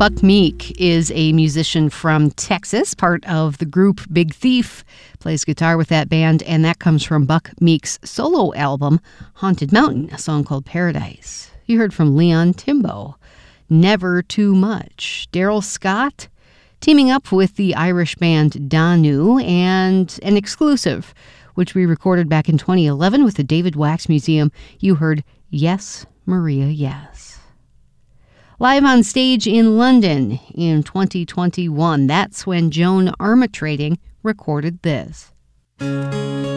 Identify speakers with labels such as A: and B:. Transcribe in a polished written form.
A: Buck Meek is a musician from Texas, part of the group Big Thief, plays guitar with that band, and that comes from Buck Meek's solo album, Haunted Mountain, a song called Paradise. You heard from Leon Timbo, Never Too Much. Daryl Scott teaming up with the Irish band Danu, and an exclusive, which we recorded back in 2011 with the David Wax Museum. You heard Yes, Maria, Yes. Live on stage in London in 2021, that's when Joan Armatrading recorded this.